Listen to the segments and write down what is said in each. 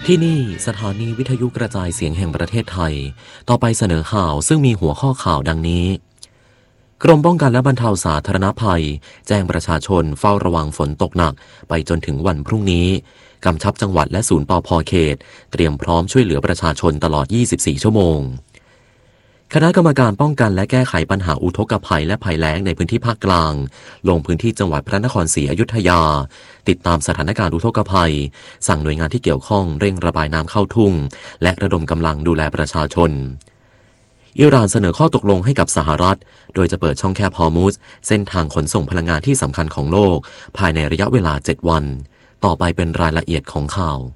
ที่นี่สถานีวิทยุกระจายเสียงแห่งประเทศไทยต่อไปเสนอข่าวซึ่งมีหัวข้อข่าวดังนี้กรมป้องกันและบรรเทาสาธารณภัยแจ้งประชาชนเฝ้าระวังฝนตกหนักไปจนถึงวันพรุ่งนี้กำชับจังหวัดและศูนย์ปภ.เขตเตรียมพร้อมช่วยเหลือประชาชนตลอด 24 ชั่วโมงคณะกรรมการป้องกันและแก้ไขปัญหาอุทกภัยและภัยแล้งในพื้นที่ภาคกลางลงพื้นที่จังหวัดพระนครศรีอยุธยาติดตามสถานการณ์อุทกภัยสั่งหน่วยงานที่เกี่ยวข้องเร่งระบายน้ำเข้าทุ่งและระดมกำลังดูแลประชาชนอิหร่านเสนอข้อตกลงให้กับสหรัฐโดยจะเปิดช่องแคบฮอร์มุซเส้นทางขนส่งพลังงานที่สำคัญของโลกภายในระยะเวลา 7 วันต่อไปเป็นรายละเอียดของข่าว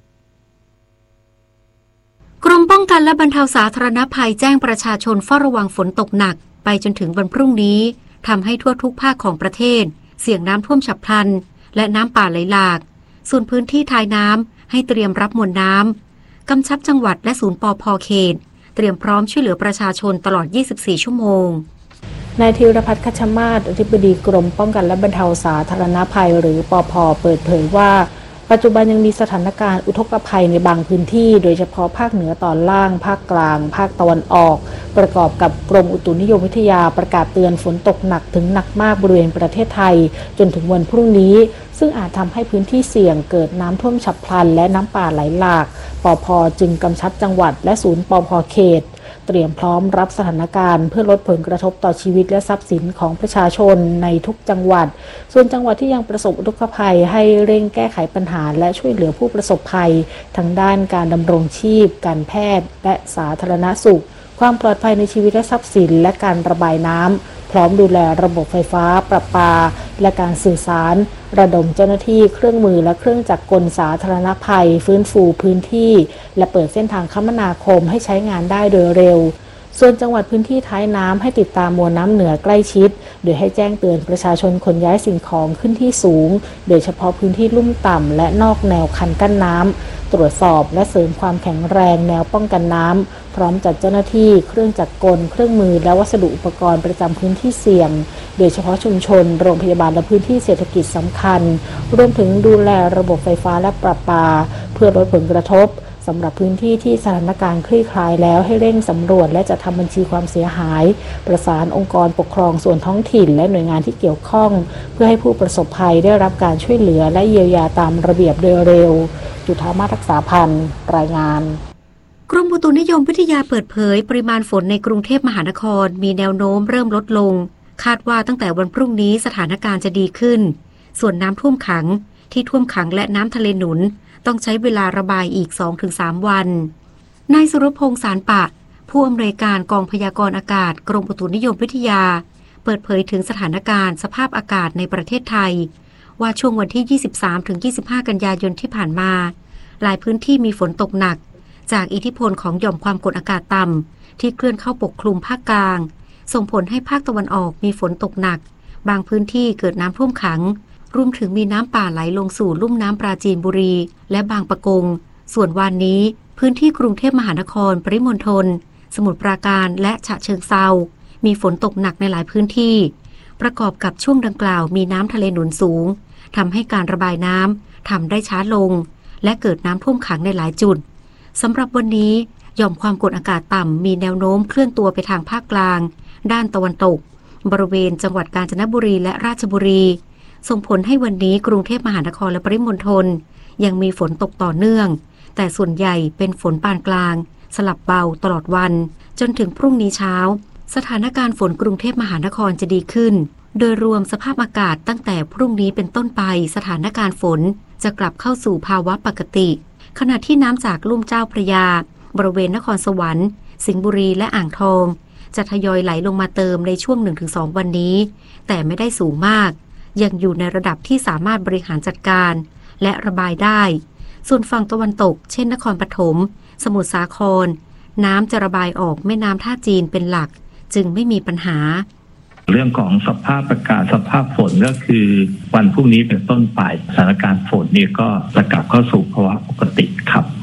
กรมป้องกันและบรรเทาสาธารณภัยแจ้งประชาชนเฝ้าระวังฝนตกหนักไปจนถึงวันพรุ่งนี้ทำให้ทั่วทุกภาคของประเทศเสี่ยงน้ำท่วมฉับพลันและน้ำป่าไหลหลากส่วนพื้นที่ท้ายน้ำให้เตรียมรับมวลน้ำกำชับจังหวัดและศูนย์ปภ.เขตเตรียมพร้อมช่วยเหลือประชาชนตลอด 24 ชั่วโมงนายธีรพัฒน์ คัชมาศอธิบดีกรมป้องกันและบรรเทาสาธารณภัยหรือปภ.เปิดเผยว่าปัจจุบันยังมีสถานการณ์อุทกภัยในบางพื้นที่โดยเฉพาะภาคเหนือตอนล่างภาคกลางภาคตะวันออกประกอบกับกรมอุตุนิยมวิทยาประกาศเตือนฝนตกหนักถึงหนักมากบริเวณประเทศไทยจนถึงวันพรุ่งนี้ซึ่งอาจทำให้พื้นที่เสี่ยงเกิดน้ำท่วมฉับพลันและน้ำป่าไหลหลากปภ.จึงกำชับจังหวัดและศูนย์ปภ.เขตเตรียมพร้อมรับสถานการณ์เพื่อลดผลกระทบต่อชีวิตและทรัพย์สินของประชาชนในทุกจังหวัดส่วนจังหวัดที่ยังประสบอุทกภัยให้เร่งแก้ไขปัญหาและช่วยเหลือผู้ประสบภัยทั้งด้านการดำรงชีพการแพทย์และสาธารณสุขความปลอดภัยในชีวิตและทรัพย์สินและการระบายน้ำพร้อมดูแลระบบไฟฟ้าประปาและการสื่อสารระดมเจ้าหน้าที่เครื่องมือและเครื่องจักรกลสาธารณภัยฟื้นฟูพื้นที่และเปิดเส้นทางคมนาคมให้ใช้งานได้โดยเร็วส่วนจังหวัดพื้นที่ท้ายน้ำให้ติดตามมวลน้ำเหนือใกล้ชิดโดยให้แจ้งเตือนประชาชนขนย้ายสิ่งของขึ้นที่สูงโดยเฉพาะพื้นที่ลุ่มต่ำและนอกแนวคันกั้นน้ำตรวจสอบและเสริมความแข็งแรงแนวป้องกันน้ำพร้อมจัดเจ้าหน้าที่เครื่องจักรกลเครื่องมือและวัสดุอุปกรณ์ประจำพื้นที่เสี่ยงโดยเฉพาะชุมชนโรงพยาบาลและพื้นที่เศรษฐกิจสำคัญรวมถึงดูแลระบบไฟฟ้าและประปาเพื่อลดผลกระทบสำหรับพื้นที่ที่สถานการณ์คลี่คลายแล้วให้เร่งสำรวจและจัดทำบัญชีความเสียหายประสานองค์กรปกครองส่วนท้องถิ่นและหน่วยงานที่เกี่ยวข้องเพื่อให้ผู้ประสบภัยได้รับการช่วยเหลือและเยียวยาตามระเบียบโดยเร็วจุฑามาศ รักษาพันธ์รายงานกรมอุตุนิยมวิทยาเปิดเผยปริมาณฝนในกรุงเทพมหานครมีแนวโน้มเริ่มลดลงคาดว่าตั้งแต่วันพรุ่งนี้สถานการณ์จะดีขึ้นส่วนน้ำท่วมขังที่ท่วมขังและน้ำทะเลหนุนต้องใช้เวลาระบายอีก 2-3 วันนายสุรพงษ์สารปะผู้อำนวยการกองพยากรณ์อากาศกรมอุตุนิยมวิทยาเปิดเผยถึงสถานการณ์สภาพอากาศในประเทศไทยว่าช่วงวันที่ 23-25 กันยายนที่ผ่านมาหลายพื้นที่มีฝนตกหนักจากอิทธิพลของหย่อมความกดอากาศต่ำที่เคลื่อนเข้าปกคลุมภาคกลางส่งผลให้ภาคตะวันออกมีฝนตกหนักบางพื้นที่เกิดน้ำท่วมขังรวมถึงมีน้ำป่าไหลลงสู่ลุ่มน้ำปราจีนบุรีและบางปะกงส่วนวันนี้พื้นที่กรุงเทพมหานครปริมณฑลสมุทรปราการและฉะเชิงเทรามีฝนตกหนักในหลายพื้นที่ประกอบกับช่วงดังกล่าวมีน้ำทะเลหนุนสูงทำให้การระบายน้ำทำได้ช้าลงและเกิดน้ำท่วมขังในหลายจุดสำหรับวันนี้หย่อมความกดอากาศต่ำมีแนวโน้มเคลื่อนตัวไปทางภาคกลางด้านตะวันตกบริเวณจังหวัดกาญจนบุรีและราชบุรีส่งผลให้วันนี้กรุงเทพมหานครและปริมณฑลยังมีฝนตกต่อเนื่องแต่ส่วนใหญ่เป็นฝนปานกลางสลับเบาตลอดวันจนถึงพรุ่งนี้เช้าสถานการณ์ฝนกรุงเทพมหานครจะดีขึ้นโดยรวมสภาพอากาศตั้งแต่พรุ่งนี้เป็นต้นไปสถานการณ์ฝนจะกลับเข้าสู่ภาวะปกติขณะที่น้ำจากลุ่มเจ้าพระยาบริเวณนครสวรรค์สิงห์บุรีและอ่างทองจะทยอยไหลลงมาเติมในช่วง 1-2 วันนี้แต่ไม่ได้สูงมากยังอยู่ในระดับที่สามารถบริหารจัดการและระบายได้ส่วนฝั่งตะวันตกเช่นนครปฐมสมุทรสาครน้ำจะระบายออกแม่น้ำท่าจีนเป็นหลักจึงไม่มีปัญหาเรื่องของสภาพอากาศสภาพฝนก็คือวันพรุ่งนี้เป็นต้นไปสถานการณ์ฝนนี่ก็จะกลับเข้าสู่ภาวะปกติครับคาดการ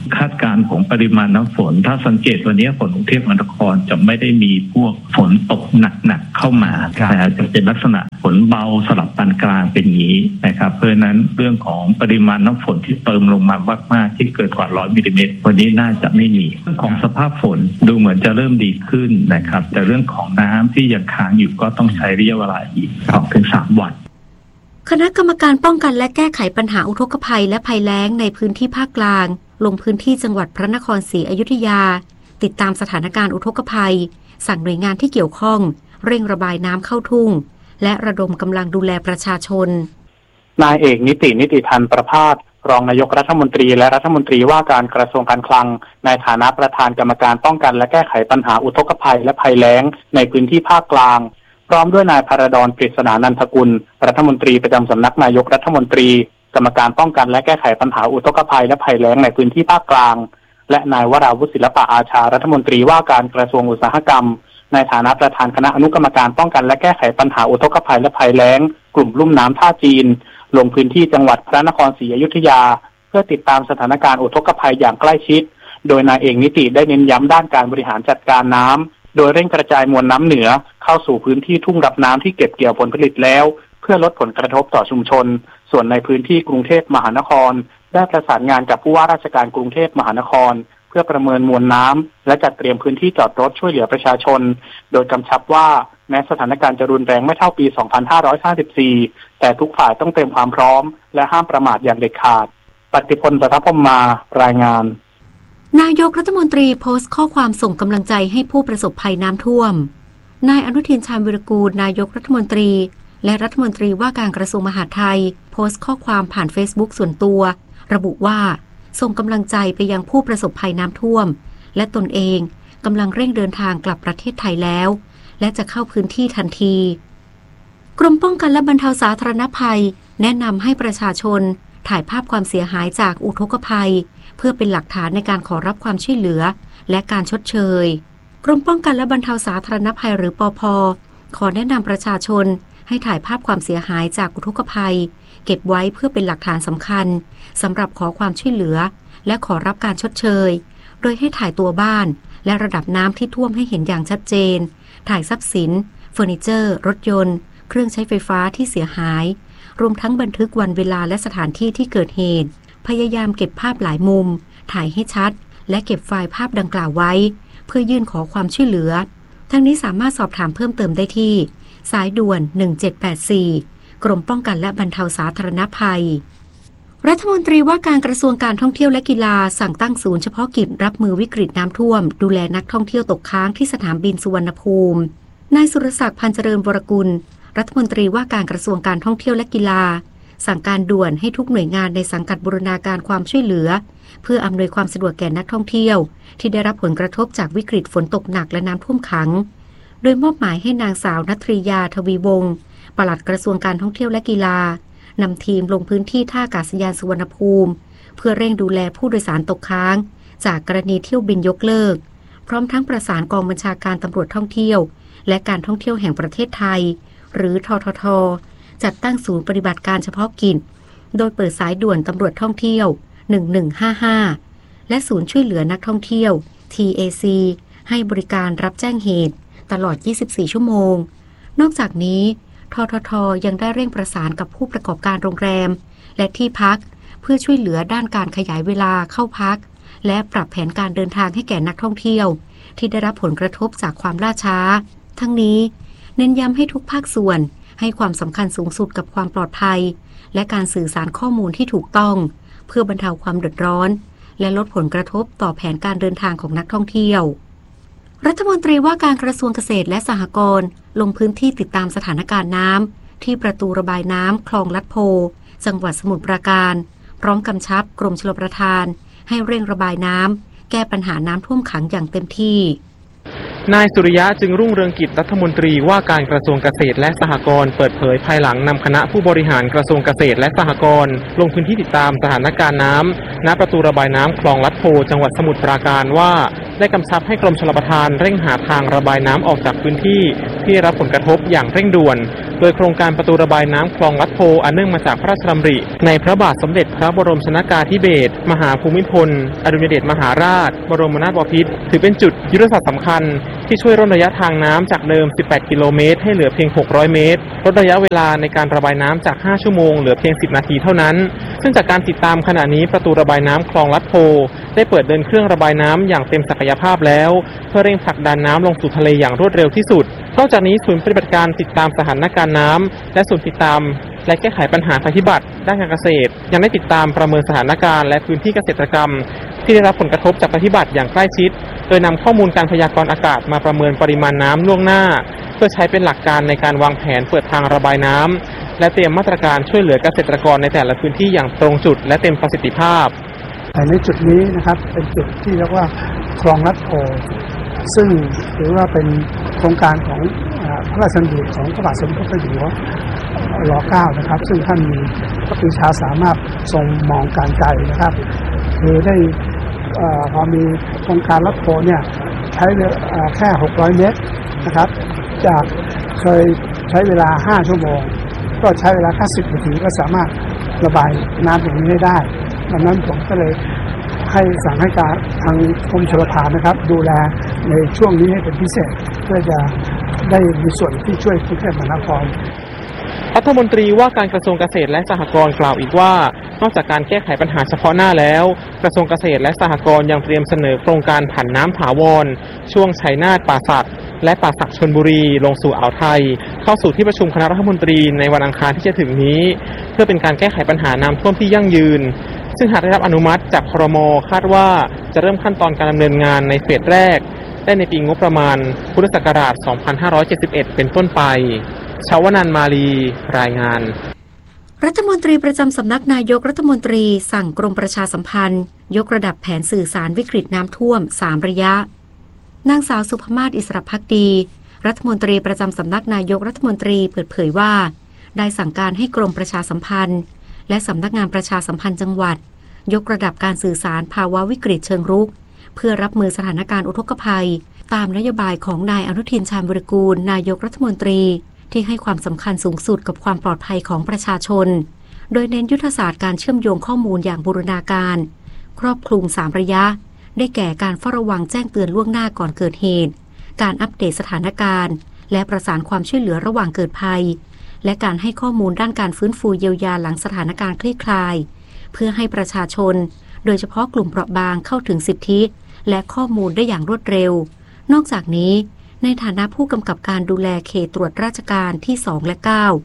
การณ์ของปริมาณน้ำฝนถ้าสังเกตวันนี้ฝนกรุงเทพมหานครจะไม่ได้มีพวกฝนตกหนักๆเข้ามานะจะเป็นลักษณะฝนเบาสลับปานกลางเป็นอย่างนี้นะครับเพราะฉะนั้นเรื่องของปริมาณน้ำฝนที่เติมลงมามากๆที่เกิดกว่า100มิลลิเมตรวันนี้น่าจะไม่มีเรื่องของสภาพฝนดูเหมือนจะเริ่มดีขึ้นนะครับแต่เรื่องของน้ำที่ยังค้างอยู่ก็ต้องใช้ระยะเวลาอีก 2-3 วันคณะกรรมการป้องกันและแก้ไขปัญหาอุทกภัยและภัยแล้งในพื้นที่ภาคกลางลงพื้นที่จังหวัดพระนครศรีอยุธยาติดตามสถานการณ์อุทกภัยสั่งหน่วยงานที่เกี่ยวข้องเร่งระบายน้ำเข้าทุ่งและระดมกำลังดูแลประชาชนนายเอกนิติพันธ์ประภาสรองนายกรัฐมนตรีและรัฐมนตรีว่าการกระทรวงการคลังในฐานะประธานกรรมการป้องกันและแก้ไขปัญหาอุทกภัยและภัยแล้งในพื้นที่ภาคกลางพร้อมด้วยนายภารดร กฤษณานันทกุลรัฐมนตรีประจำสำนักนายกรัฐมนตรีกรรมการป้องกันและแก้ไขปัญหาอุทกภัยและภัยแล้งในพื้นที่ภาคกลางและนายวราวุฒิศิลปะอาชารัฐมนตรีว่าการกระทรวงอุตสาหกรรมในฐานะประธานคณะอนุกรรมการป้องกันและแก้ไขปัญหาอุทกภัยและภัยแล้งกลุ่มลุ่มน้ำท่าจีนลงพื้นที่จังหวัดพระนครศรีอยุธยาเพื่อติดตามสถานการณ์อุทกภัยอย่างใกล้ชิดโดยนายเอกนิติได้เน้นย้ำด้านการบริหารจัดการน้ำโดยเร่งกระจายมวลน้ำเหนือเข้าสู่พื้นที่ทุ่งรับน้ำที่เก็บเกี่ยวผลผลิตแล้วเพื่อลดผลกระทบต่อชุมชนส่วนในพื้นที่กรุงเทพมหานครได้ประสานงานกับผู้ว่าราชการกรุงเทพมหานครเพื่อประเมินมวลน้ำและจัดเตรียมพื้นที่จอดรถช่วยเหลือประชาชนโดยกำชับว่าแม้สถานการณ์จะรุนแรงไม่เท่าปี 2554 แต่ทุกฝ่ายต้องเตรียมความพร้อมและห้ามประมาทอย่างเด็ดขาดปฏิพล ประทับพรหมารายงานนายกรัฐมนตรีโพสต์ข้อความส่งกำลังใจให้ผู้ประสบภัยน้ำท่วมนายอนุทินชาญวิรากูลนายกรัฐมนตรีและรัฐมนตรีว่าการกระทรวงมหาดไทยโพสต์ข้อความผ่าน Facebook ส่วนตัวระบุว่าส่งกำลังใจไปยังผู้ประสบภัยน้ำท่วมและตนเองกำลังเร่งเดินทางกลับประเทศไทยแล้วและจะเข้าพื้นที่ทันทีกรมป้องกันและบรรเทาสาธารณภัยแนะนำให้ประชาชนถ่ายภาพความเสียหายจากอุทกภัยเพื่อเป็นหลักฐานในการขอรับความช่วยเหลือและการชดเชยกรมป้องกันและบรรเทาสาธารณภัยหรือปภ.ขอแนะนำประชาชนให้ถ่ายภาพความเสียหายจากอุทกภัยเก็บไว้เพื่อเป็นหลักฐานสำคัญสำหรับขอความช่วยเหลือและขอรับการชดเชยโดยให้ถ่ายตัวบ้านและระดับน้ำที่ท่วมให้เห็นอย่างชัดเจนถ่ายทรัพย์สินเฟอร์นิเจอร์รถยนต์เครื่องใช้ไฟฟ้าที่เสียหายรวมทั้งบันทึกวันเวลาและสถานที่ที่เกิดเหตุพยายามเก็บภาพหลายมุมถ่ายให้ชัดและเก็บไฟล์ภาพดังกล่าวไว้เพื่อยื่นขอความช่วยเหลือทั้งนี้สามารถสอบถามเพิ่มเติมได้ที่สายด่วน1784กรมป้องกันและบรรเทาสาธารณภัยรัฐมนตรีว่าการกระทรวงการท่องเที่ยวและกีฬาสั่งตั้งศูนย์เฉพาะกิจรับมือวิกฤตน้ำท่วมดูแลนักท่องเที่ยวตกค้างที่สนามบินสุวรรณภูมินายสุรศักดิ์พันเจริญวรกุลรัฐมนตรีว่าการกระทรวงการท่องเที่ยวและกีฬาสั่งการด่วนให้ทุกหน่วยงานในสังกัดบูรณาการความช่วยเหลือเพื่ออำนวยความสะดวกแก่นักท่องเที่ยวที่ได้รับผลกระทบจากวิกฤตฝนตกหนักและน้ำท่วมขังโดยมอบหมายให้นางสาวณัฐรียาทวีวงศ์ปลัดกระทรวงการท่องเที่ยวและกีฬานำทีมลงพื้นที่ท่าอากาศยานสุวรรณภูมิเพื่อเร่งดูแลผู้โดยสารตกค้างจากกรณีเที่ยวบินยกเลิกพร้อมทั้งประสานกองบัญชาการตำรวจท่องเที่ยวและการท่องเที่ยวแห่งประเทศไทยหรือททท.จัดตั้งศูนย์ปฏิบัติการเฉพาะกิจโดยเปิดสายด่วนตำรวจท่องเที่ยว1155และศูนย์ช่วยเหลือนักท่องเที่ยว TAC ให้บริการรับแจ้งเหตุตลอด24ชั่วโมงนอกจากนี้ททท.ยังได้เร่งประสานกับผู้ประกอบการโรงแรมและที่พักเพื่อช่วยเหลือด้านการขยายเวลาเข้าพักและปรับแผนการเดินทางให้แก่นักท่องเที่ยวที่ได้รับผลกระทบจากความล่าช้าทั้งนี้เน้นย้ำให้ทุกภาคส่วนให้ความสำคัญสูงสุดกับความปลอดภัยและการสื่อสารข้อมูลที่ถูกต้องเพื่อบรรเทาความเดือดร้อนและลดผลกระทบต่อแผนการเดินทางของนักท่องเที่ยวรัฐมนตรีว่าการกระทรวงเกษตรและสหกรณ์ลงพื้นที่ติดตามสถานการณ์น้ำที่ประตูระบายน้ำคลองลัดโพจังหวัดสมุทรปราการพร้อมกำชับกรมชลประทานให้เร่งระบายน้ำแก้ปัญหาน้ำท่วมขังอย่างเต็มที่นายสุริยะจึงรุ่งเรืองกิจรัฐมนตรีว่าการกระทรวงเกษตรและสหกรณ์เปิดเผยภายหลังนำคณะผู้บริหารกระทรวงเกษตรและสหกรณ์ลงพื้นที่ติดตามสถานการณ์น้ำณประตูระบายน้ำคลองลัดโพจังหวัดสมุทรปราการว่าได้กำชับให้กรมชลประทานเร่งหาทางระบายน้ำออกจากพื้นที่ที่ได้รับผลกระทบอย่างเร่งด่วนโดยโครงการประตูระบายน้ำคลองลัดโพอันเนื่องมาจากพระราชดำริในพระบาทสมเด็จพระบรมชนกาธิเบศรมหาภูมิพลอดุลยเดชมหาราชบรมนาถบพิตรถือเป็นจุดยุทธศาสตร์สำคัญที่ช่วยลดระยะทางน้ำจากเดิม18กิโลเมตรให้เหลือเพียง600เมตรลดระยะเวลาในการระบายน้ำจาก5ชั่วโมงเหลือเพียง10นาทีเท่านั้นซึ่งจากการติดตามขณะนี้ประตูระบายน้ำคลองลัดโพได้เปิดเดินเครื่องระบายน้ำอย่างเต็มศักยภาพแล้วเพื่อเร่งผลักดันน้ำลงสู่ทะเลอย่างรวดเร็วที่สุดนอกจากนี้ศูนย์ปฏิบัติการติดตามสถานการณ์น้ำและศูนย์ติดตามและแก้ไขปัญหาภัยพิบัติด้านการเกษตรยังได้ติดตามประเมินสถานการณ์และพื้นที่เกษตรกรรมที่ได้รับผลกระทบจากภัยพิบัติอย่างใกล้ชิดโดยนำข้อมูลการพยากรณ์อากาศมาประเมินปริมาณน้ำล่วงหน้าเพื่อใช้เป็นหลักการในการวางแผนเปิดทางระบายน้ำและเตรียมมาตรการช่วยเหลือเกษตรกรในแต่ละพื้นที่อย่างตรงจุดและเต็มประสิทธิภาพแต่ในจุดนี้นะครับเป็นจุดที่เรียกว่าคลองลัดโพซึ่งถือว่าเป็นโครงการของพระราชดำริของพระบาทสมเด็จพระเจ้าอยู่หัวร.9 นะครับซึ่งท่านมีพระปรีชาสามารถทรงมองการไกลนะครับคือได้พอมีโครงการลัดโพเนี่ยใช้แค่600เมตรนะครับจากเคยใช้เวลา5ชั่วโมงก็ใช้เวลาแค่10นาทีก็สามารถระบายน้ำตรงนี้ได้ดังนั้นผมก็เลยให้สั่งให้การทางกรมชลประทานนะครับดูแลในช่วงนี้ให้เป็นพิเศษเพื่อจะได้มีส่วนที่ช่วยกรุงเทพมหานครรัฐมนตรีว่าการกระทรวงเกษตรและสหกรณ์กล่าวอีกว่านอกจากการแก้ไขปัญหาเฉพาะหน้าแล้วกระทรวงเกษตรและสหกรณ์ยังเตรียมเสนอโครงการผันน้ำถาวรช่วงชัยนาทป่าสักและป่าสักชลบุรีลงสู่อ่าวไทยเข้าสู่ที่ประชุมคณะรัฐมนตรีในวันอังคารที่จะถึงนี้เพื่อเป็นการแก้ไขปัญหาน้ำท่วมที่ยั่งยืนซึ่งหากได้รับอนุมัติจากครม.คาดว่าจะเริ่มขั้นตอนการดำเนินงานในเฟสแรกได้ในปีงบประมาณพุทธศักราช 2571 เป็นต้นไปชาวนันท์มาลีรายงานรัฐมนตรีประจำสำนักนายกรัฐมนตรีสั่งกรมประชาสัมพันธ์ยกระดับแผนสื่อสารวิกฤตน้ำท่วม3ระยะนางสาวสุภมาศอิสระภักดีรัฐมนตรีประจำสำนักนายกรัฐมนตรีเปิดเผยว่าได้สั่งการให้กรมประชาสัมพันธ์และสำนักงานประชาสัมพันธ์จังหวัดยกระดับการสื่อสารภาวะวิกฤตเชิงรุกเพื่อรับมือสถานการณ์อุทกภัยตามนโยบายของนายอนุทินชาญวิรากูลนายกรัฐมนตรีที่ให้ความสำคัญสูงสุดกับความปลอดภัยของประชาชนโดยเน้นยุทธศาสตร์การเชื่อมโยงข้อมูลอย่างบูรณาการครอบคลุม3ระยะได้แก่การเฝ้าระวังแจ้งเตือนล่วงหน้าก่อนเกิดเหตุการอัปเดตสถานการณ์และประสานความช่วยเหลือระหว่างเกิดภัยและการให้ข้อมูลด้านการฟื้นฟูเยียวยาหลังสถานการณ์คลี่คลายเพื่อให้ประชาชนโดยเฉพาะกลุ่มเปราะบางเข้าถึงสิทธิและข้อมูลได้อย่างรวดเร็วนอกจากนี้ในฐานะผู้กำกับการดูแลเขตตรวจราชการที่2และ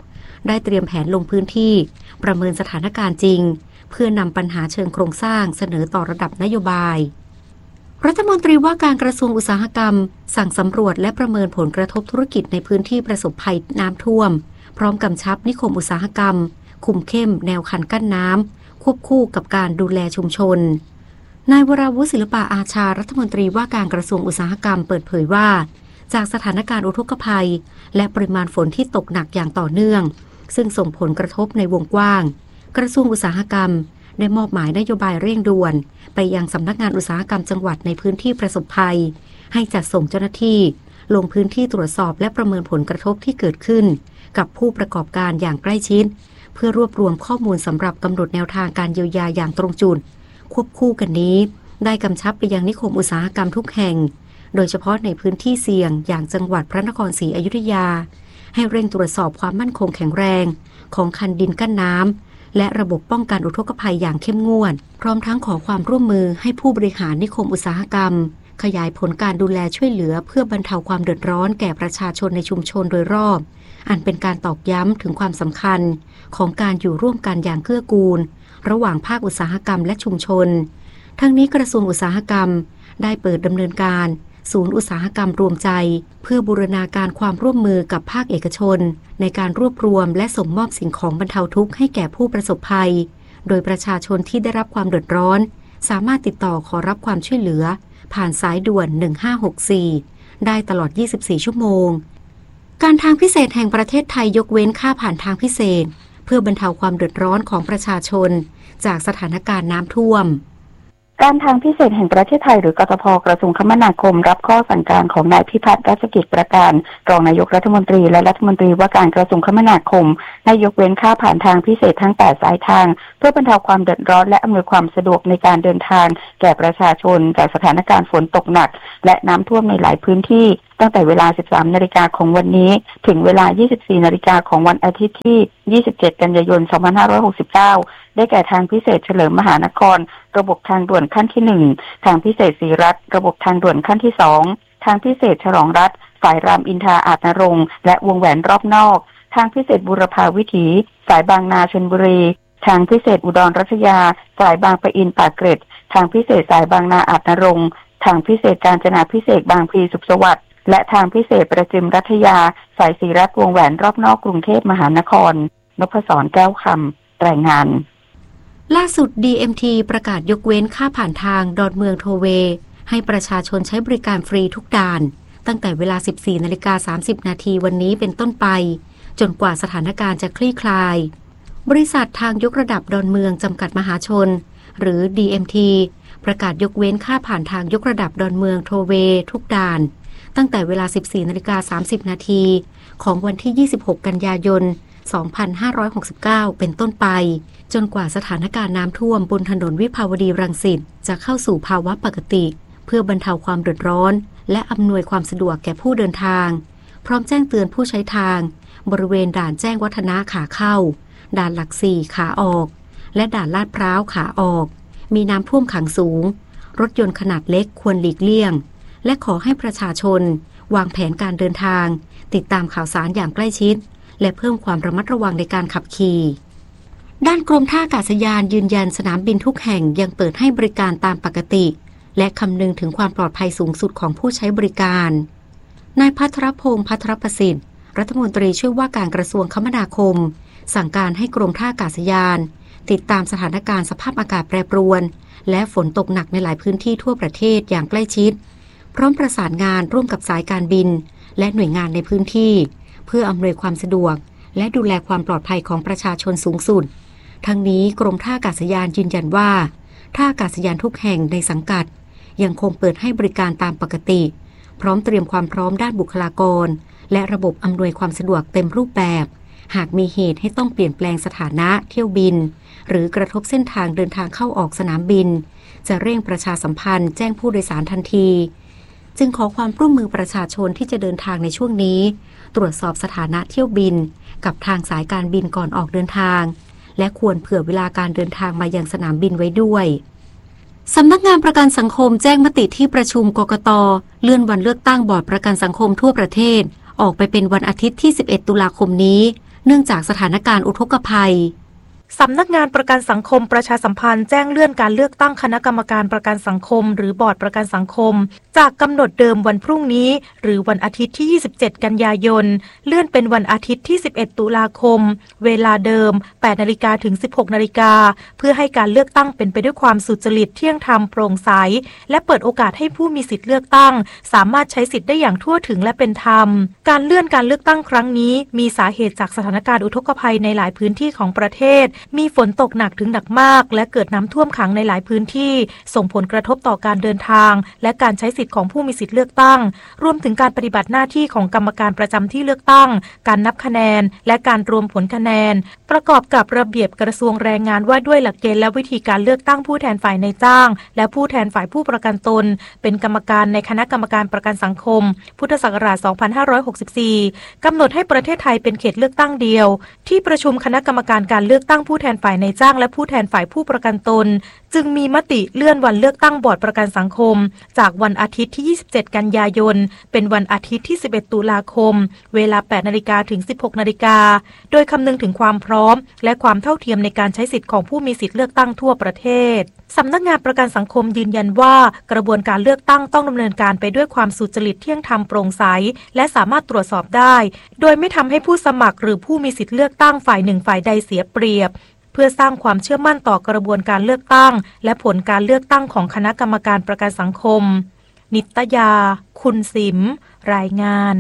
9ได้เตรียมแผนลงพื้นที่ประเมินสถานการณ์จริงเพื่อนำปัญหาเชิงโครงสร้างเสนอต่อระดับนโยบายรัฐมนตรีว่าการกระทรวงอุตสาหกรรมสั่งสำรวจและประเมินผลกระทบธุรกิจในพื้นที่ประสบภัยน้ำท่วมพร้อมกำชับนิคมอุตสาหกรรมคุมเข้มแนวคันกั้นน้ำควบคู่กับการดูแลชุมชนนายวราวุฒิศิลปะอาชารัฐมนตรีว่าการกระทรวงอุตสาหกรรมเปิดเผยว่าจากสถานการณ์อุทกภัยและปริมาณฝนที่ตกหนักอย่างต่อเนื่องซึ่งส่งผลกระทบในวงกว้างกระทรวงอุตสาหกรรมได้มอบหมายนโยบายเร่งด่วนไปยังสำนักงานอุตสาหกรรมจังหวัดในพื้นที่ประสบภัยให้จัดส่งเจ้าหน้าที่ลงพื้นที่ตรวจสอบและประเมินผลกระทบที่เกิดขึ้นกับผู้ประกอบการอย่างใกล้ชิดเพื่อรวบรวมข้อมูลสำหรับกำหนดแนวทางการเยียวยาอย่างตรงจุดควบคู่กันนี้ได้กำชับไปยังนิคมอุตสาหกรรมทุกแห่งโดยเฉพาะในพื้นที่เสี่ยงอย่างจังหวัดพระนครศรีอยุธยาให้เร่งตรวจสอบความมั่นคงแข็งแรงของคันดินกั้นน้ำและระบบป้องกันอุทกภัยอย่างเข้มงวดพร้อมทั้งขอความร่วมมือให้ผู้บริหารนิคมอุตสาหกรรมขยายผลการดูแลช่วยเหลือเพื่อบรรเทาความเดือดร้อนแก่ประชาชนในชุมชนโดยรอบอันเป็นการตอกย้ำถึงความสำคัญของการอยู่ร่วมกันอย่างเกื้อกูลระหว่างภาคอุตสาหกรรมและชุมชนทั้งนี้กระทรวงอุตสาหกรรมได้เปิดดำเนินการศูนย์อุตสาหกรรมรวมใจเพื่อบูรณาการความร่วมมือกับภาคเอกชนในการรวบรวมและส่งมอบสิ่งของบรรเทาทุกข์ให้แก่ผู้ประสบภัยโดยประชาชนที่ได้รับความเดือดร้อนสามารถติดต่อขอรับความช่วยเหลือผ่านสายด่วน1564ได้ตลอด24ชั่วโมงการทางพิเศษแห่งประเทศไทยยกเว้นค่าผ่านทางพิเศษเพื่อบรรเทาความเดือดร้อนของประชาชนจากสถานการณ์น้ำท่วมการทางพิเศษแห่งประเทศไทยหรือกทพ.กระทรวงคมนาคมรับข้อสั่งการของนายพิพัฒน์รัชกิจประการรองนายกรัฐมนตรีและรัฐมนตรีว่าการกระทรวงคมนาคมให้ยกเว้นค่าผ่านทางพิเศษทั้ง8สายทางเพื่อบรรเทาความเดือดร้อนและอำนวยความสะดวกในการเดินทางแก่ประชาชนจากสถานการณ์ฝนตกหนักและน้ำท่วมในหลายพื้นที่ตั้งแต่เวลา 13 นาฬิกาของวันนี้ถึงเวลา 24 นาฬิกาของวันอาทิตย์ที่ 27 กันยายน 2569 ได้แก่ทางพิเศษเฉลิมมหานครระบบทางด่วนขั้นที่ 1 ทางพิเศษศรีรัตน์ระบบทางด่วนขั้นที่ 2 ทางพิเศษฉลองรัฐสายรามอินทราอาจนรงค์และวงแหวนรอบนอกทางพิเศษบูรพาวิถีสายบางนาชลบุรีทางพิเศษอุดรรัชยาสายบางปะอินปากเกร็ดทางพิเศษสายบางนาอาจนรงค์ทางพิเศษกาญจนาภิเษกบางพลีสุขสวัสดิ์และทางพิเศษประจิมรัฐยาสายศรีรัตน์วงแหวนรอบนอกกรุงเทพมหานครนพศรแก้วคำรายงานล่าสุด DMT ประกาศยกเว้นค่าผ่านทางดอนเมืองโทเวย์ให้ประชาชนใช้บริการฟรีทุกด่านตั้งแต่เวลา 14:30 นาทีวันนี้เป็นต้นไปจนกว่าสถานการณ์จะคลี่คลายบริษัททางยกระดับดอนเมืองจำกัดมหาชนหรือ DMT ประกาศยกเว้นค่าผ่านทางยกระดับดอนเมืองโทเวย์ทุกด่านตั้งแต่เวลา 14:30 นาทีของวันที่ 26 กันยายน 2569 เป็นต้นไปจนกว่าสถานการณ์น้ำท่วมบนถนนวิภาวดีรังสิตจะเข้าสู่ภาวะปกติเพื่อบรรเทาความเดือดร้อนและอำนวยความสะดวกแก่ผู้เดินทางพร้อมแจ้งเตือนผู้ใช้ทางบริเวณด่านแจ้งวัฒนะขาเข้าด่านหลัก4ขาออกและด่านลาดพร้าวขาออกมีน้ำท่วมขังสูงรถยนต์ขนาดเล็กควรหลีกเลี่ยงและขอให้ประชาชนวางแผนการเดินทางติดตามข่าวสารอย่างใกล้ชิดและเพิ่มความระมัดระวังในการขับขี่ด้านกรมท่าอากาศยานยืนยันสนามบินทุกแห่งยังเปิดให้บริการตามปกติและคำนึงถึงความปลอดภัยสูงสุดของผู้ใช้บริการนายภัทรพงษ์ภัทรประสิทธิ์รัฐมนตรีช่วยว่าการกระทรวงคมนาคมสั่งการให้กรมท่าอากาศยานติดตามสถานการณ์สภาพอากาศแปรปรวนและฝนตกหนักในหลายพื้นที่ทั่วประเทศอย่างใกล้ชิดพร้อมประสานงานร่วมกับสายการบินและหน่วยงานในพื้นที่เพื่ออำนวยความสะดวกและดูแลความปลอดภัยของประชาชนสูงสุดทั้งนี้กรมท่าอากาศยานยืนยันว่าท่าอากาศยานทุกแห่งในสังกัดยังคงเปิดให้บริการตามปกติพร้อมเตรียมความพร้อมด้านบุคลากรและระบบอำนวยความสะดวกเต็มรูปแบบหากมีเหตุให้ต้องเปลี่ยนแปลงสถานะเที่ยวบินหรือกระทบเส้นทางเดินทางเข้าออกสนามบินจะเร่งประชาสัมพันธ์แจ้งผู้โดยสารทันทีจึงขอความร่วมมือประชาชนที่จะเดินทางในช่วงนี้ตรวจสอบสถานะเที่ยวบินกับทางสายการบินก่อนออกเดินทางและควรเผื่อเวลาการเดินทางมายังสนามบินไว้ด้วยสำนักงานประกันสังคมแจ้งมติที่ประชุมกกต.เลื่อนวันเลือกตั้งบอร์ดประกันสังคมทั่วประเทศออกไปเป็นวันอาทิตย์ที่ 11 ตุลาคมนี้เนื่องจากสถานการณ์อุทกภัยสำนักงานประกันสังคมประชาสัมพันธ์แจ้งเลื่อนการเลือกตั้งคณะกรรมการประกันสังคมหรือบอร์ดประกันสังคมจากกำหนดเดิมวันพรุ่งนี้หรือวันอาทิตย์ที่ 27 กันยายนเลื่อนเป็นวันอาทิตย์ที่ 11 ตุลาคมเวลาเดิม 8 นาฬิกาถึง 16 นาฬิกาเพื่อให้การเลือกตั้งเป็นไปด้วยความสุจริตเที่ยงธรรมโปร่งใสและเปิดโอกาสให้ผู้มีสิทธิ์เลือกตั้งสามารถใช้สิทธิ์ได้อย่างทั่วถึงและเป็นธรรมการเลื่อนการเลือกตั้งครั้งนี้มีสาเหตุจากสถานการณ์อุทกภัยในหลายพื้นที่ของประเทศมีฝนตกหนักถึงหนักมากและเกิดน้ำท่วมขังในหลายพื้นที่ส่งผลกระทบต่อการเดินทางและการใช้สิทธิ์ของผู้มีสิทธิ์เลือกตั้งรวมถึงการปฏิบัติหน้าที่ของกรรมการประจำที่เลือกตั้งการนับคะแนนและการรวมผลคะแนนประกอบกับระเบียบกระทรวงแรงงานว่าด้วยหลักเกณฑ์และวิธีการเลือกตั้งผู้แทนฝ่ายนายจ้างและผู้แทนฝ่ายผู้ประกันตนเป็นกรรมการในคณะกรรมการประกันสังคมพุทธศักราช 2564 กำหนดให้ประเทศไทยเป็นเขตเลือกตั้งเดียวที่ประชุมคณะกรรมการการเลือกตั้งผู้แทนฝ่ายนายจ้างและผู้แทนฝ่ายผู้ประกันตนจึงมีมติเลื่อนวันเลือกตั้งบอร์ดประกันสังคมจากวันอาทิตย์ที่ 27 กันยายนเป็นวันอาทิตย์ที่ 11 ตุลาคมเวลา 8 นาฬิกาถึง 16 นาฬิกาโดยคำนึงถึงความพร้อมและความเท่าเทียมในการใช้สิทธิ์ของผู้มีสิทธิ์เลือกตั้งทั่วประเทศสำนักงานประกันสังคมยืนยันว่ากระบวนการเลือกตั้งต้องดำเนินการไปด้วยความสุจริตเที่ยงธรรมโปร่งใสและสามารถตรวจสอบได้โดยไม่ทำให้ผู้สมัครหรือผู้มีสิทธิ์เลือกตั้งฝ่ายหนึ่งฝ่ายใดเสียเปรียบเพื่อสร้างความเชื่อมั่นต่อกระบวนการเลือกตั้งและผลการเลือกตั้งของคณะกรรมการประกันสังคมนิตยาคุณสิมรายงาน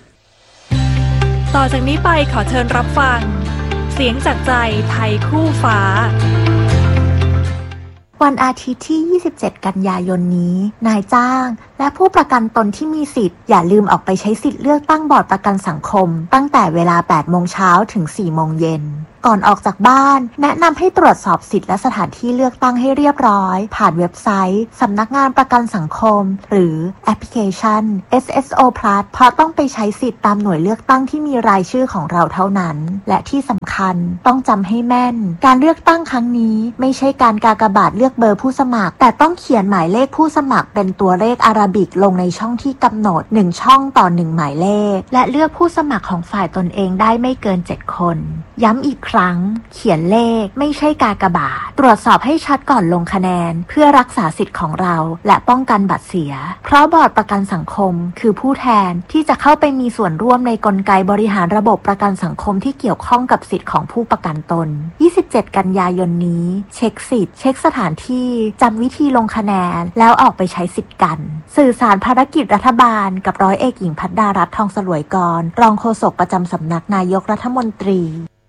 ต่อจากนี้ไปขอเชิญรับฟังเสียงจากใจไทยคู่ฟ้าวันอาทิตย์ที่ 27 กันยายนนี้นายจ้างและผู้ประกันตนที่มีสิทธิ์อย่าลืมออกไปใช้สิทธิ์เลือกตั้งบอร์ดประกันสังคมตั้งแต่เวลา 8 โมงเช้าถึง 4 โมงเย็นก่อนออกจากบ้านแนะนำให้ตรวจสอบสิทธิ์และสถานที่เลือกตั้งให้เรียบร้อยผ่านเว็บไซต์สำนักงานประกันสังคมหรือแอปพลิเคชัน SSO Plus เพราะต้องไปใช้สิทธิ์ตามหน่วยเลือกตั้งที่มีรายชื่อของเราเท่านั้นและที่สำคัญต้องจำให้แม่นการเลือกตั้งครั้งนี้ไม่ใช่การกากบาทเลือกเบอร์ผู้สมัครแต่ต้องเขียนหมายเลขผู้สมัครเป็นตัวเลขอาราบิกลงในช่องที่กำหนด1ช่องต่อ1หมายเลขและเลือกผู้สมัครของฝ่ายตนเองได้ไม่เกิน7คนย้ำอีกครั้งเขียนเลขไม่ใช่กากบาทตรวจสอบให้ชัดก่อนลงคะแนนเพื่อรักษาสิทธิ์ของเราและป้องกันบัตรเสียเพราะบอร์ดประกันสังคมคือผู้แทนที่จะเข้าไปมีส่วนร่วมในกลไกบริหารระบบประกันสังคมที่เกี่ยวข้องกับสิทธิ์ของผู้ประกันตน 27 กันยายนนี้เช็คสิทธิ์เช็คสถานที่จำวิธีลงคะแนนแล้วออกไปใช้สิทธิ์กันสื่อสารภารกิจรัฐบาลกับร้อยเอกหญิงพัฒดารัตน์ทองสลวยกรรองโฆษกประจำสำนักนายกรัฐมนตรี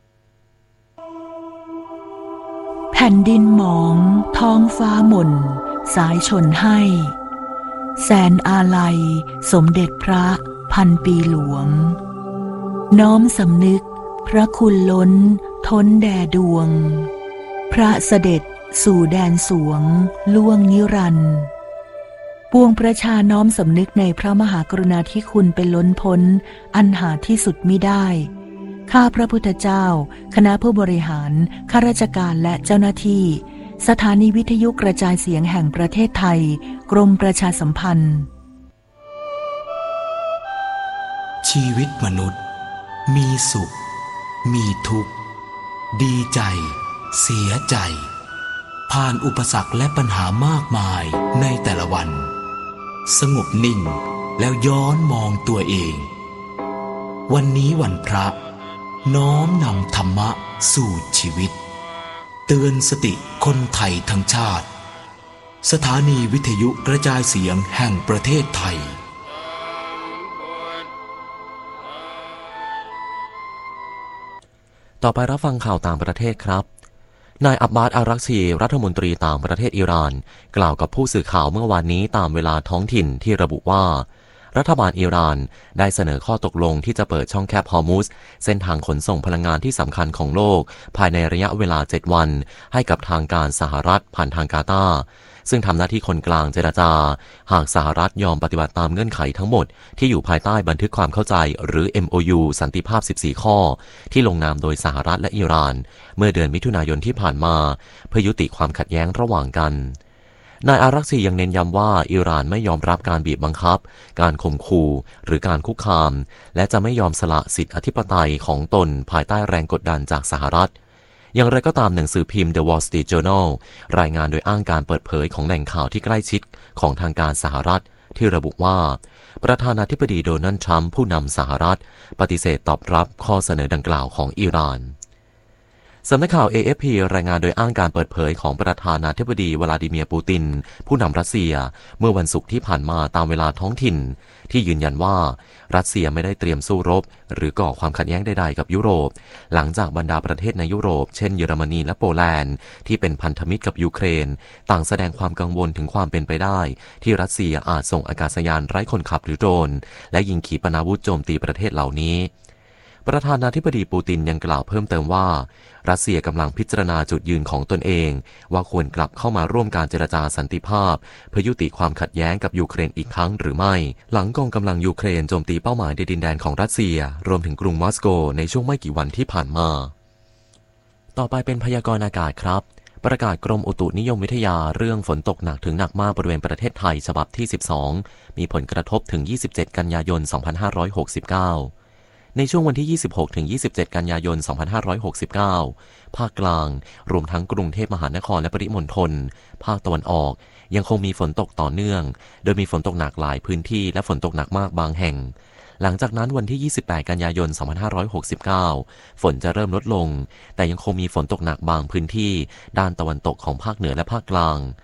แผ่นดินหมองท้องฟ้าหม่นสายชนให้แสนอาลัยสมเด็จพระพันปีหลวงน้อมสำนึกพระคุณล้นท้นแด่ดวงพระเสด็จสู่แดนสวงล่วงนิรันดร์ปวงประชาน้อมสำนึกในพระมหากรุณาธิคุณเป็นล้นพ้นอันหาที่สุดมิได้ข้าพระพุทธเจ้าคณะผู้บริหารข้าราชการและเจ้าหน้าที่สถานีวิทยุกระจายเสียงแห่งประเทศไทยกรมประชาสัมพันธ์ชีวิตมนุษย์มีสุขมีทุกข์ดีใจเสียใจผ่านอุปสรรคและปัญหามากมายในแต่ละวันสงบนิ่งแล้วย้อนมองตัวเองวันนี้วันพระน้อมนำธรรมะสู่ชีวิตเตือนสติคนไทยทั้งชาติสถานีวิทยุกระจายเสียงแห่งประเทศไทยต่อไปรับฟังข่าวต่างประเทศครับนายอับบาส อารักชีรัฐมนตรีต่างประเทศอิหร่านกล่าวกับผู้สื่อข่าวเมื่อวานนี้ตามเวลาท้องถิ่นที่ระบุว่ารัฐบาลอิหร่านได้เสนอข้อตกลงที่จะเปิดช่องแคบฮอร์มุซเส้นทางขนส่งพลังงานที่สำคัญของโลกภายในระยะเวลา7วันให้กับทางการสหรัฐผ่านทางกาตาร์ซึ่งทำหน้าที่คนกลางเจรจาหากสหรัฐยอมปฏิบัติตามเงื่อนไขทั้งหมดที่อยู่ภายใต้บันทึกความเข้าใจหรือ MOU สันติภาพ14ข้อที่ลงนามโดยสหรัฐและอิหร่านเมื่อเดือนมิถุนายนที่ผ่านมาเพื่อยุติความขัดแย้งระหว่างกันนายอารักชียังเน้นย้ำว่าอิหร่านไม่ยอมรับการบีบบังคับการข่มขู่หรือการคุกคามและจะไม่ยอมสละสิทธิอธิปไตยของตนภายใต้แรงกดดันจากสหรัฐอย่างไรก็ตามหนังสือพิมพ์ The Wall Street Journal รายงานโดยอ้างการเปิดเผยของแหล่งข่าวที่ใกล้ชิดของทางการสหรัฐที่ระบุว่าประธานาธิบดีโดนัลด์ทรัมป์ผู้นำสหรัฐปฏิเสธตอบรับข้อเสนอดังกล่าวของอิหร่านสำนักข่าว AFP รายงานโดยอ้างการเปิดเผยของประธานาธิบดีวลาดิเมียร์ปูตินผู้นำรัสเซียเมื่อวันศุกร์ที่ผ่านมาตามเวลาท้องถิ่นที่ยืนยันว่ารัสเซียไม่ได้เตรียมสู้รบหรือก่อความขัดแย้งใดๆกับยุโรปหลังจากบรรดาประเทศในยุโรปเช่นเยอรมนีและโปแลนด์ที่เป็นพันธมิตรกับยูเครนต่างแสดงความกังวลถึงความเป็นไปได้ที่รัสเซียอาจส่งอากาศยานไร้คนขับหรือโดรนและยิงขีปนาวุธโจมตีประเทศเหล่านี้ประธานาธิบดีปูตินยังกล่าวเพิ่มเติมว่ารัสเซียกำลังพิจารณาจุดยืนของตนเองว่าควรกลับเข้ามาร่วมการเจรจาสันติภาพเพื่อยุติความขัดแย้งกับยูเครนอีกครั้งหรือไม่หลังกองกำลังยูเครนโจมตีเป้าหมายในดินแดนของรัสเซียรวมถึงกรุงมอสโกในช่วงไม่กี่วันที่ผ่านมาต่อไปเป็นพยากรณ์อากาศครับประกาศกรมอุตุนิยมวิทยาเรื่องฝนตกหนักถึงหนักมากบริเวณประเทศไทยฉบับที่12มีผลกระทบถึง27กันยายน2569ในช่วงวันที่ 26-27 กันยายน 2569 ภาคกลางรวมทั้งกรุงเทพมหานครและปริมณฑลภาคตะวันออกยังคงมีฝนตกต่อเนื่องโดยมีฝนตกหนักหลายพื้นที่และฝนตกหนักมากบางแห่งหลังจากนั้นวันที่ 28 กันยายน 2569 ฝนจะเริ่มลดลงแต่ยังคงมีฝนตกหนักบางพื้นที่ด้านตะวันตกของภาคเหนือและภาคกลาง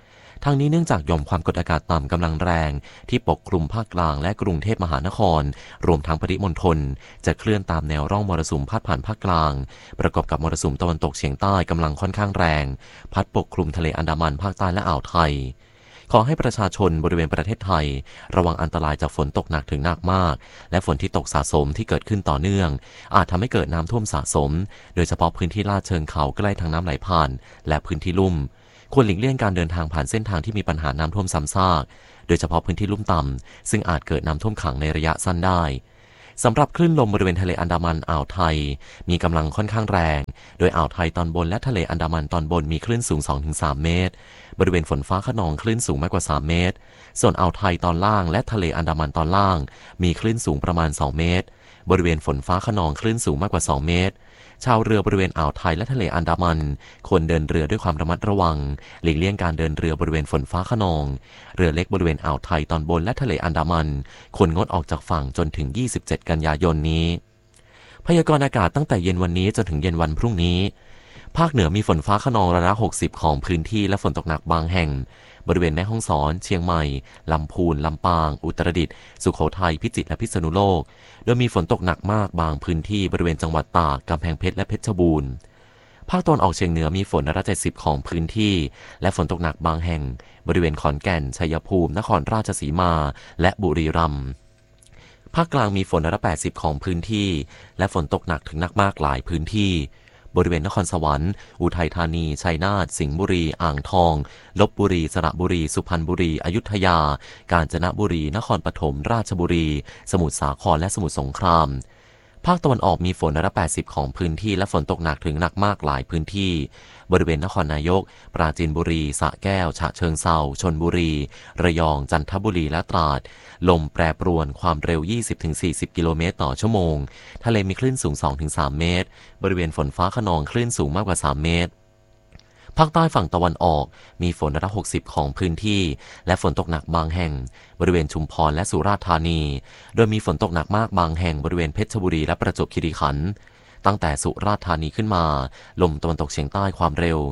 ทั้งนี้เนื่องจากหย่อมความกดอากาศต่ำกำลังแรงที่ปกคลุมภาคกลางและกรุงเทพมหานครรวมทั้งปริมณฑลจะเคลื่อนตามแนวร่องมรสุมพาดผ่านภาคกลางประกอบกับมรสุมตะวันตกเฉียงใต้กำลังค่อนข้างแรงพัดปกคลุมทะเลอันดามันภาคใต้และอ่าวไทยขอให้ประชาชนบริเวณประเทศไทยระวังอันตรายจากฝนตกหนักถึงหนักมากและฝนที่ตกสะสมที่เกิดขึ้นต่อเนื่องอาจทำให้เกิดน้ำท่วมสะสมโดยเฉพาะพื้นที่ลาดเชิงเขาใกล้ทางน้ำไหลผ่านและพื้นที่ลุ่มควรหลีกเลี่ยงการเดินทางผ่านเส้นทางที่มีปัญหาน้ำท่วมซ้ำซากโดยเฉพาะพื้นที่ลุ่มต่ำซึ่งอาจเกิดน้ำท่วมขังในระยะสั้นได้สำหรับคลื่นลมบริเวณทะเลอันดามันอ่าวไทยมีกำลังค่อนข้างแรงโดยอ่าวไทยตอนบนและทะเลอันดามันตอนบนมีคลื่นสูง 2-3 เมตรบริเวณฝนฟ้าคะนองคลื่นสูงมากกว่า3เมตรส่วนอ่าวไทยตอนล่างและทะเลอันดามันตอนล่างมีคลื่นสูงประมาณ2เมตรบริเวณฝนฟ้าคะนองคลื่นสูงมากกว่า2เมตรชาวเรือบริเวณอ่าวไทยและทะเลอันดามันควรเดินเรือด้วยความระมัดระวังหลีกเลี่ยงการเดินเรือบริเวณฝนฟ้าคะนองเรือเล็กบริเวณอ่าวไทยตอนบนและทะเลอันดามันควรงดออกจากฝั่งจนถึง27กันยายนนี้พยากรณ์อากาศตั้งแต่เย็นวันนี้จนถึงเย็นวันพรุ่งนี้ภาคเหนือมีฝนฟ้าคะนองร้อยละ60ของพื้นที่และฝนตกหนักบางแห่งบริเวณแม่ฮ่องสอนเชียงใหม่ลำพูนลำปางอุตรดิตถ์สุโขทัยพิจิตรและพิษณุโลกโดยมีฝนตกหนักมากบางพื้นที่บริเวณจังหวัดตากกำแพงเพชรและเพชรบูรณ์ภาคตะวันออกเฉียงเหนือมีฝนร้อยละ70ของพื้นที่และฝนตกหนักบางแห่งบริเวณขอนแก่นชัยภูมินครราชสีมาและบุรีรัมย์ภาคกลางมีฝนร้อยละ80ของพื้นที่และฝนตกหนักถึงหนักมากหลายพื้นที่บริเวณนครสวรรค์อุทัยธานีชัยนาทสิงห์บุรีอ่างทองลพบุรีสระบุรีสุพรรณบุรีอยุธยากาญจนบุรีนครปฐมราชบุรีสมุทรสาครและสมุทรสงครามภาคตะวันออกมีฝนร้อยละ80ของพื้นที่และฝนตกหนักถึงหนักมากหลายพื้นที่บริเวณนครนายกปราจีนบุรีสระแก้วฉะเชิงเทราชลบุรีระยองจันทบุรีและตราดลมแปรปรวนความเร็ว 20-40 กิโลเมตรต่อชั่วโมงทะเลมีคลื่นสูง 2-3 เมตรบริเวณฝนฟ้าคะนองคลื่นสูงมากกว่า3เมตรภาคใต้ฝั่งตะวันออกมีฝนร้อยละ60ของพื้นที่และฝนตกหนักบางแห่งบริเวณชุมพรและสุราษฎร์ธานีโดยมีฝนตกหนักมากบางแห่งบริเวณเพชรบุรีและประจวบคีรีขันธ์ตั้งแต่สุราษฎร์ธานีขึ้นมาลมตะวันตกเฉียงใต้ความเร็ว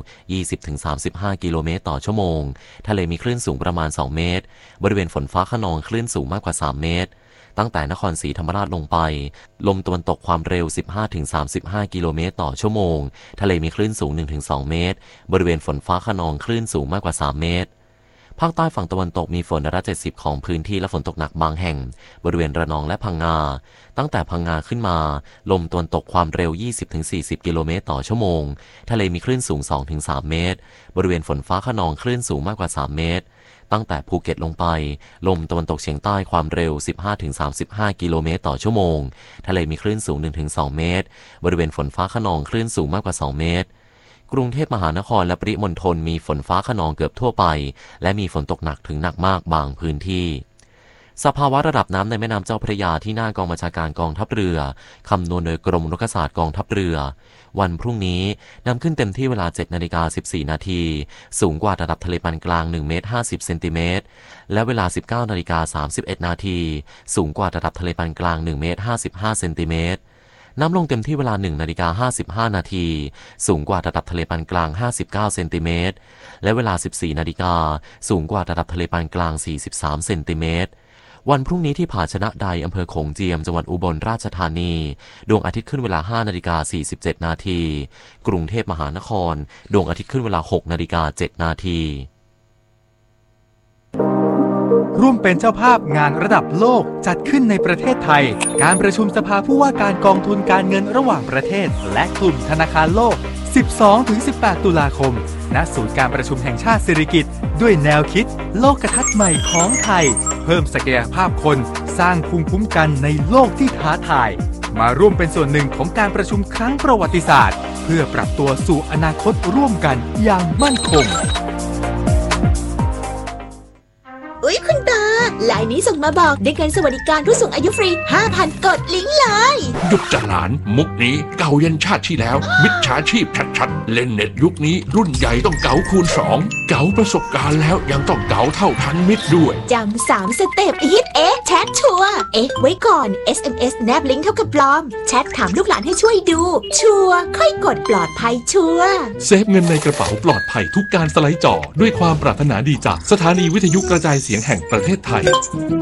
20-35 กิโลเมตรต่อชั่วโมงทะเลมีคลื่นสูงประมาณ2เมตรบริเวณฝนฟ้าคะนองคลื่นสูงมากกว่า3เมตรตั้งแต่นครศรีธรรมราชลงไปลมตะวันตกความเร็ว 15-35 กิโลเมตรต่อชั่วโมงทะเลมีคลื่นสูง 1-2 เมตรบริเวณฝนฟ้าคะนองคลื่นสูงมากกว่า3เมตรภาคใต้ฝั่งตะวันตกมีฝนร้อยละ70ของพื้นที่และฝนตกหนักบางแห่งบริเวณระนองและพังงาตั้งแต่พังงาขึ้นมาลมตะวันตกความเร็ว 20-40 กิโลเมตรต่อชั่วโมงทะเลมีคลื่นสูง 2-3 เมตรบริเวณฝนฟ้าคะนองคลื่นสูงมากกว่า3เมตรตั้งแต่ภูเก็ตลงไปลมตะวันตกเฉียงใต้ความเร็ว 15-35 กิโลเมตรต่อชั่วโมงทะเลมีคลื่นสูง 1-2 เมตรบริเวณฝนฟ้าคะนองคลื่นสูงมากกว่า2เมตรกรุงเทพมหานครและปริมณฑลมีฝนฟ้าคะนองเกือบทั่วไปและมีฝนตกหนักถึงหนักมากบางพื้นที่สภาวะระดับน้ำในแม่น้ำเจ้าพระยาที่หน้ากองบัญชาการกองทัพเรือคำนวณโดยกรมอุทกศาสตร์กองทัพเรือวันพรุ่งนี้น้ำขึ้นเต็มที่เวลา 7:14 นาทีสูงกว่าระดับทะเลปานกลาง1เมตร50เซนติเมตรและเวลา 19:31 นาทีสูงกว่าระดับทะเลปานกลาง1เมตร55เซนติเมตรน้ำลงเต็มที่เวลา 1:55 นาทีสูงกว่าระดับทะเลปานกลาง59เซนติเมตรและเวลา 14 นาฬิกาสูงกว่าระดับทะเลปานกลาง43เซนติเมตรวันพรุ่งนี้ที่ผาชนะใดอำเภอโขงเจียมจังหวัดอุบลราชธานีดวงอาทิตย์ขึ้นเวลา 5:47 นาทีกรุงเทพมหานครดวงอาทิตย์ขึ้นเวลา 6:07 นาทีร่วมเป็นเจ้าภาพงานระดับโลกจัดขึ้นในประเทศไทยการประชุมสภาผู้ว่าการกองทุนการเงินระหว่างประเทศและกลุ่มธนาคารโลก 12-18 ตุลาคมณศูนย์การประชุมแห่งชาติสิริกิติ์ด้วยแนวคิดโลกทัศน์ใหม่ของไทยเพิ่มศักยภาพคนสร้างภูมิคุ้มกันในโลกที่ท้าทายมาร่วมเป็นส่วนหนึ่งของการประชุมครั้งประวัติศาสตร์เพื่อปรับตัวสู่อนาคตร่วมกันอย่างมั่นคงอุ๊ยคุณตาไลน์นี้ส่งมาบอกได้เงินสวัสดิการผู้สูงอายุฟรี 5,000 กดลิงก์เลยหยุดจะหลานมุกนี้เก่ายันชาติที่แล้วมิจฉาชีพชัดๆเล่นเน็ตยุคนี้รุ่นใหญ่ต้องเก๋าคูณ2เก๋าประสบการณ์แล้วยังต้องเก๋าเท่าทันมิตรด้วยจำ3 สเต็ปฮิตแชทชัวร์ไว้ก่อน SMS แนบลิงก์เท่ากับปลอมแชทถามลูกหลานให้ช่วยดูชัวร์ค่อยกดปลอดภัยชัวร์เซฟเงินในกระเป๋าปลอดภัยทุกการสไลด์จอด้วยความปรารถนาดีจากสถานีวิทยุกระจายเสียงแห่งประเทศไทย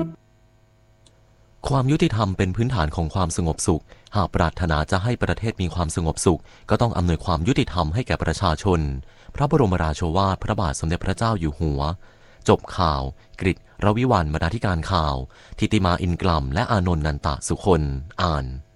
ความยุติธรรมเป็นพื้นฐานของความสงบสุขหากปรารถนาจะให้ประเทศมีความสงบสุขก็ต้องอำนวยความยุติธรรมให้แก่ประชาชนพระบรมราโชวาทพระบาทสมเด็จพระเจ้าอยู่หัวจบข่าวกฤษ รวิวรรณบรรณาธิการข่าวทิติมาอินกลัมและอานนท์นันตะสุคนอ่าน